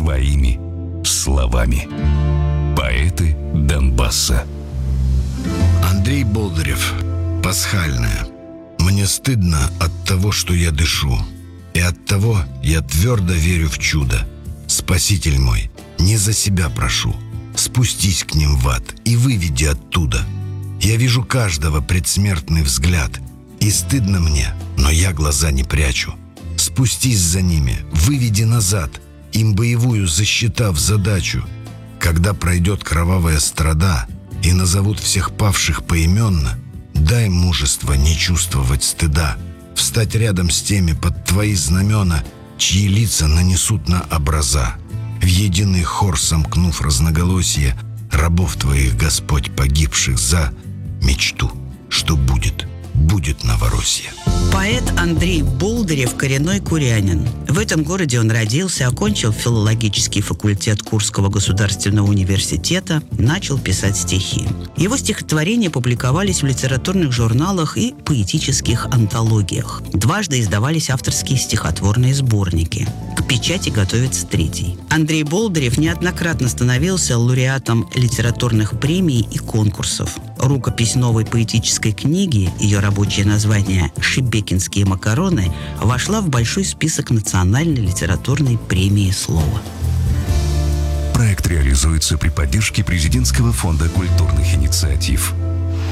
своими словами. Поэты Донбасса. Андрей Болдырев. Пасхальная. Мне стыдно от того, что я дышу. И от того я твердо верю в чудо. Спаситель мой, не за себя прошу. Спустись к ним в ад и выведи оттуда. Я вижу каждого предсмертный взгляд. И стыдно мне, но я глаза не прячу. Спустись за ними, выведи назад, им боевую засчитав задачу. Когда пройдет кровавая страда и назовут всех павших поименно, дай мужество не чувствовать стыда, встать рядом с теми под твои знамена, чьи лица нанесут на образа. В единый хор сомкнув разноголосие рабов твоих, Господь, погибших за мечту, что будет Новороссия. Поэт Андрей Болдырев – коренной курянин. В этом городе он родился, окончил филологический факультет Курского государственного университета, начал писать стихи. Его стихотворения публиковались в литературных журналах и поэтических антологиях. Дважды издавались авторские стихотворные сборники. К печати готовится третий. Андрей Болдырев неоднократно становился лауреатом литературных премий и конкурсов. Рукопись новой поэтической книги, ее рабочее название «Шебекинские макароны», вошла в большой список Национальной литературной премии слова. Проект реализуется при поддержке Президентского фонда культурных инициатив.